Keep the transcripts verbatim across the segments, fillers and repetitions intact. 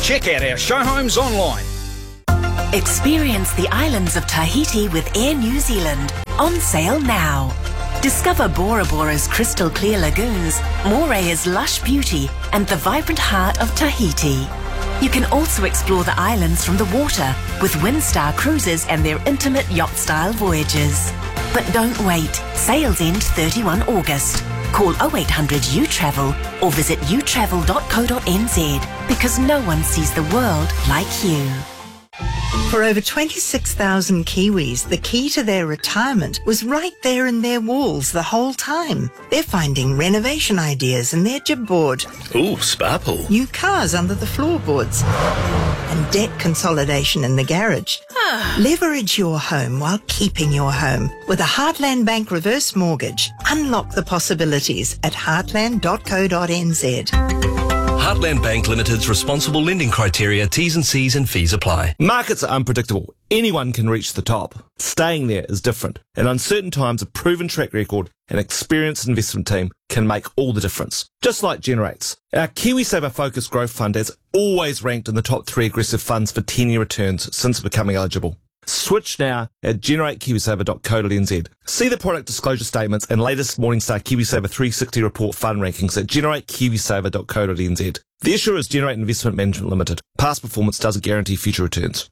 Check out our show homes online. Experience the islands of Tahiti with Air New Zealand. On sale now. Discover Bora Bora's crystal clear lagoons, Morea's lush beauty, and the vibrant heart of Tahiti. You can also explore the islands from the water with Windstar Cruises and their intimate yacht-style voyages. But don't wait. Sales end thirty-first of August. Call oh eight hundred U travel or visit u travel dot co dot n z because no one sees the world like you. For over twenty-six thousand Kiwis, the key to their retirement was right there in their walls the whole time. They're finding renovation ideas in their jib board. Ooh, spa pool. New cars under the floorboards. And debt consolidation in the garage. Leverage your home while keeping your home. With a Heartland Bank reverse mortgage. Unlock the possibilities at heartland dot co dot n z. Heartland Bank Limited's responsible lending criteria, T's and C's and fees apply. Markets are unpredictable. Anyone can reach the top. Staying there is different. In uncertain times, a proven track record and experienced investment team can make all the difference. Just like Generates. Our KiwiSaver Focus Growth Fund has always ranked in the top three aggressive funds for ten-year returns since becoming eligible. Switch now at generate kiwisaver dot co dot n z. See the product disclosure statements and latest Morningstar KiwiSaver three sixty report fund rankings at generate kiwisaver dot co dot n z. The issuer is Generate Investment Management Limited. Past performance doesn't guarantee future returns.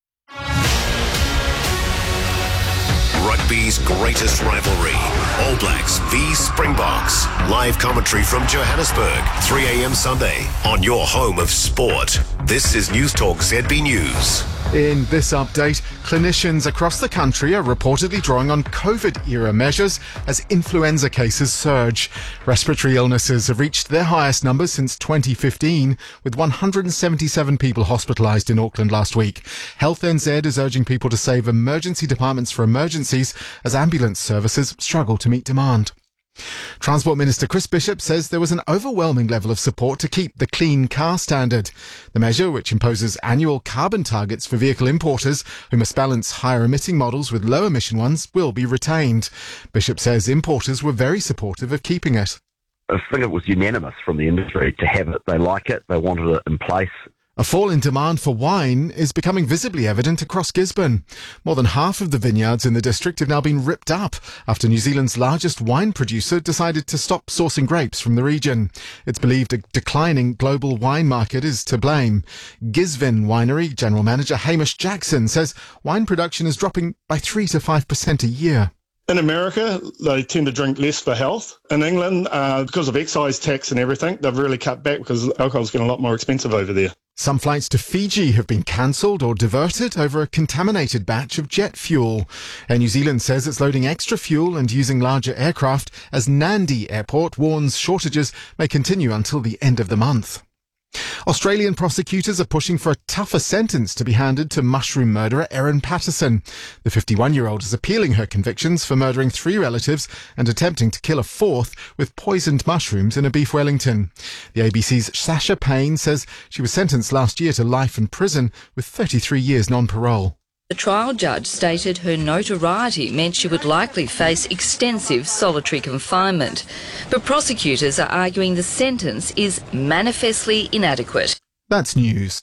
Rugby's greatest rivalry. All Blacks v Springboks. Live commentary from Johannesburg. three a.m. Sunday on your home of sport. This is News Talk Z B News. In this update, clinicians across the country are reportedly drawing on COVID-era measures as influenza cases surge. Respiratory illnesses have reached their highest numbers since twenty fifteen, with one hundred seventy-seven people hospitalised in Auckland last week. Health N Z is urging people to save emergency departments for emergencies as ambulance services struggle to meet demand. Transport Minister Chris Bishop says there was an overwhelming level of support to keep the clean car standard. The measure, which imposes annual carbon targets for vehicle importers who must balance higher emitting models with low emission ones, will be retained. Bishop says importers were very supportive of keeping it. I think it was unanimous from the industry to have it. They like it. They wanted it in place. A fall in demand for wine is becoming visibly evident across Gisborne. More than half of the vineyards in the district have now been ripped up after New Zealand's largest wine producer decided to stop sourcing grapes from the region. It's believed a declining global wine market is to blame. Gisvin Winery General Manager Hamish Jackson says wine production is dropping by three to five percent a year. In America, they tend to drink less for health. In England, uh, because of excise tax and everything, they've really cut back because alcohol's getting a lot more expensive over there. Some flights to Fiji have been cancelled or diverted over a contaminated batch of jet fuel. Air New Zealand says it's loading extra fuel and using larger aircraft as Nandi Airport warns shortages may continue until the end of the month. Australian prosecutors are pushing for a tougher sentence to be handed to mushroom murderer Erin Patterson. The fifty-one-year-old is appealing her convictions for murdering three relatives and attempting to kill a fourth with poisoned mushrooms in a beef Wellington. The A B C's Sasha Payne says she was sentenced last year to life in prison with thirty-three years non-parole. The trial judge stated her notoriety meant she would likely face extensive solitary confinement. But prosecutors are arguing the sentence is manifestly inadequate. That's news.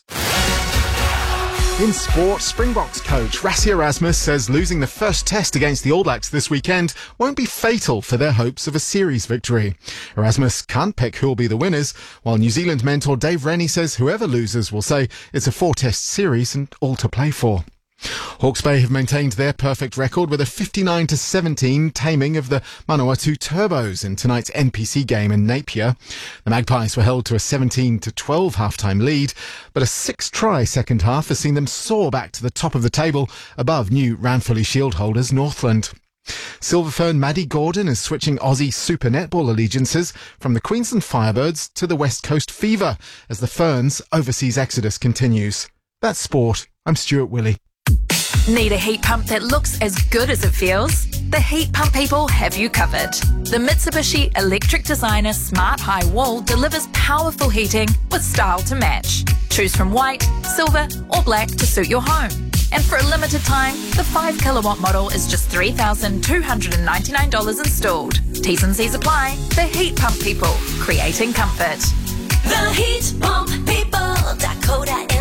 In sport, Springboks coach Rassie Erasmus says losing the first test against the All Blacks this weekend won't be fatal for their hopes of a series victory. Erasmus can't pick who'll be the winners, while New Zealand mentor Dave Rennie says whoever loses will say it's a four-test series and all to play for. Hawke's Bay have maintained their perfect record with a fifty-nine to seventeen taming of the Manawatu Turbos in tonight's N P C game in Napier. The Magpies were held to a seventeen to twelve half-time lead, but a six-try second half has seen them soar back to the top of the table above new Ranfurly Shield holders Northland. Silverfern Maddie Gordon is switching Aussie Super Netball allegiances from the Queensland Firebirds to the West Coast Fever as the Ferns' overseas exodus continues. That's sport. I'm Stuart Willey. Need a heat pump that looks as good as it feels? The Heat Pump people have you covered. The Mitsubishi electric designer Smart High Wall delivers powerful heating with style to match. Choose from white, silver or black to suit your home. And for a limited time, the five kilowatt model is just three thousand two hundred ninety-nine dollars installed. T's and C's apply. The Heat Pump people, creating comfort. The Heat Pump people, Dakota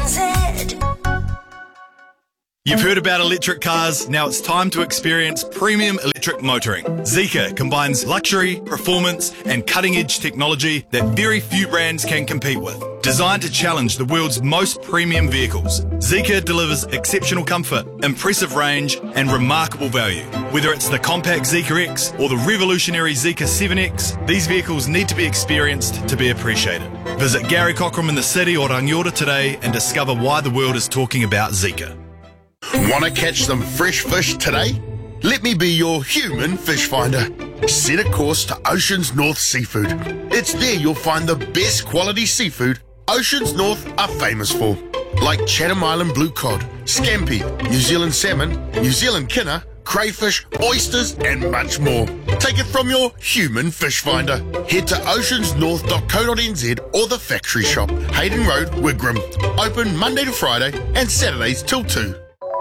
You've heard about electric cars, now it's time to experience premium electric motoring. Zeekr combines luxury, performance and cutting-edge technology that very few brands can compete with. Designed to challenge the world's most premium vehicles, Zeekr delivers exceptional comfort, impressive range and remarkable value. Whether it's the compact Zeekr X or the revolutionary Zeekr seven X, these vehicles need to be experienced to be appreciated. Visit Gary Cockram in the city or Rangiora today and discover why the world is talking about Zeekr. Want to catch some fresh fish today? Let me be your human fish finder. Set a course to Oceans North Seafood. It's there you'll find the best quality seafood Oceans North are famous for, like Chatham Island blue cod, scampi, New Zealand salmon, New Zealand kinner, crayfish, oysters and much more. Take it from your human fish finder. Head to oceans north dot co dot n z or the factory shop, Hayden Road, Wigram. Open Monday to Friday and Saturdays till two.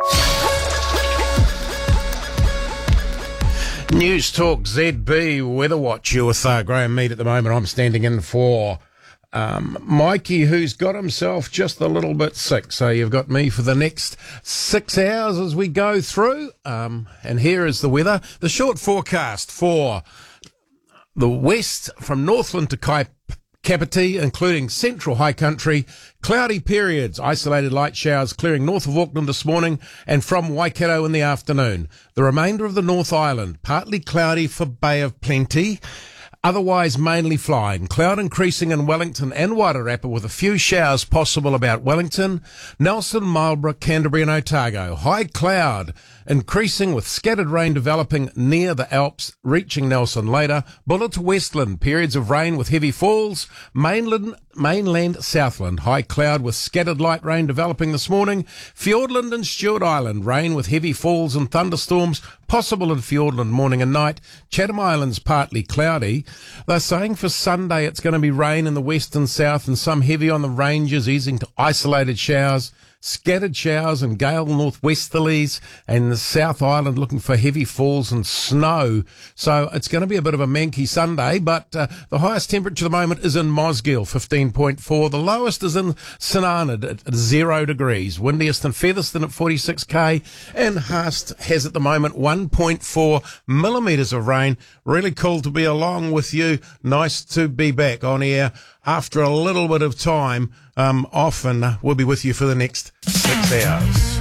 News Talk Z B Weather Watch. You with uh, Graham Mead at the moment. I'm standing in for um, Mikey, who's got himself just a little bit sick. So you've got me for the next six hours as we go through. Um, and here is the weather. The short forecast for the west from Northland to Kai Kapiti, including central high country, cloudy periods, isolated light showers clearing north of Auckland this morning and from Waikato in the afternoon. The remainder of the North Island, partly cloudy for Bay of Plenty, otherwise mainly flying. Cloud increasing in Wellington and Wairarapa with a few showers possible about Wellington, Nelson, Marlborough, Canterbury and Otago. High cloud increasing with scattered rain developing near the Alps, reaching Nelson later. Buller to Westland, periods of rain with heavy falls. Mainland, mainland Southland, high cloud with scattered light rain developing this morning. Fiordland and Stewart Island, rain with heavy falls and thunderstorms possible in Fiordland morning and night. Chatham Islands partly cloudy. They're saying for Sunday it's going to be rain in the west and south and some heavy on the ranges, easing to isolated showers. Scattered showers and gale northwesterlies, and the South Island looking for heavy falls and snow. So it's going to be a bit of a manky Sunday, but uh, the highest temperature at the moment is in Mosgiel, fifteen point four. The lowest is in St Arnaud at zero degrees. Windiest in Featherston at forty-six K, and Haast has at the moment one point four millimetres of rain. Really cool to be along with you. Nice to be back on air after a little bit of time um, off, and uh, we'll be with you for the next six hours.